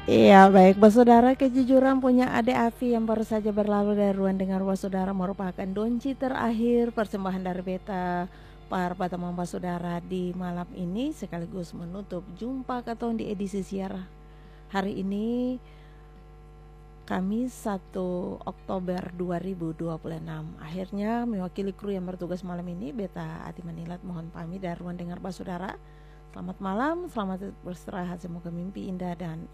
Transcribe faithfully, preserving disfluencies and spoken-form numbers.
Iya, baik Saudara, kejujuran punya Ade Afi yang baru saja berlalu dari ruang dengar Saudara merupakan donci terakhir persembahan dari beta para teman Saudara di malam ini sekaligus menutup jumpa katong di edisi siar hari ini Kamis satu Oktober dua ribu dua puluh enam. Akhirnya mewakili kru yang bertugas malam ini beta Ati Manilat mohon pamit dari ruang dengar Saudara. Selamat malam, selamat beristirahat, semoga mimpi indah dan